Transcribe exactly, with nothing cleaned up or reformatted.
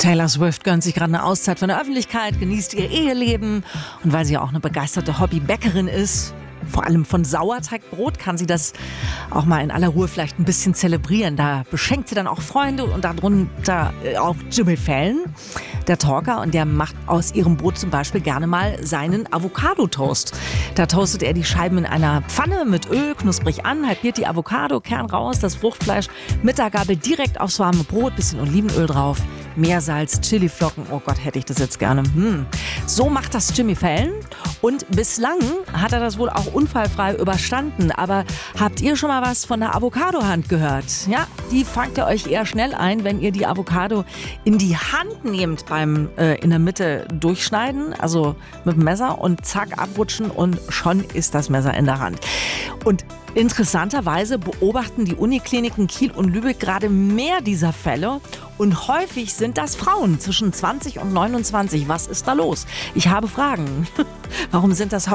Taylor Swift gönnt sich gerade eine Auszeit von der Öffentlichkeit, genießt ihr Eheleben und weil sie ja auch eine begeisterte Hobbybäckerin ist, vor allem von Sauerteigbrot, kann sie das auch mal in aller Ruhe vielleicht ein bisschen zelebrieren. Da beschenkt sie dann auch Freunde und darunter auch Jimmy Fallon, der Talker, und der macht aus ihrem Brot zum Beispiel gerne mal seinen Avocado-Toast. Da toastet er die Scheiben in einer Pfanne mit Öl knusprig an, halbiert die Avocado, Kern raus, das Fruchtfleisch mit der Gabel direkt aufs warme Brot, bisschen Olivenöl drauf, Meersalz, Chiliflocken, oh Gott, hätte ich das jetzt gerne. Hm. So macht das Jimmy Fallon und bislang hat er das wohl auch unfallfrei überstanden. Aber habt ihr schon mal was von der Avocado-Hand gehört? Ja, die fangt ihr euch eher schnell ein, wenn ihr die Avocado in die Hand nehmt beim äh, in der Mitte durchschneiden, also mit dem Messer und zack abrutschen und schon ist das Messer in der Hand. Und interessanterweise beobachten die Unikliniken Kiel und Lübeck gerade mehr dieser Fälle und häufig sind das Frauen zwischen zwanzig und neunundzwanzig. Was ist da los? Ich habe Fragen. Warum sind das